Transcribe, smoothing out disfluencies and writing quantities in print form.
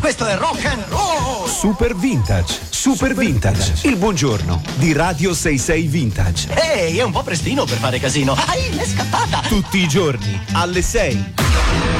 Questo è rock and roll! Super Vintage, Super Vintage, il buongiorno di Radio 66 Vintage. Ehi, è un po' prestino per fare casino. Ai, l'è scappata! Tutti i giorni alle 6.